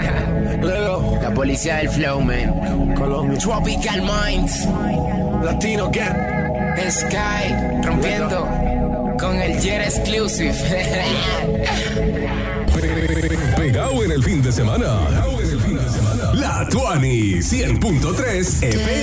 Luego, La policía del flow, man. Colombia, Tropical Minds. Latino Gang. Sky, rompiendo con el Jet Exclusive. Pegado en el fin de semana. La Tuani 100.3 FM.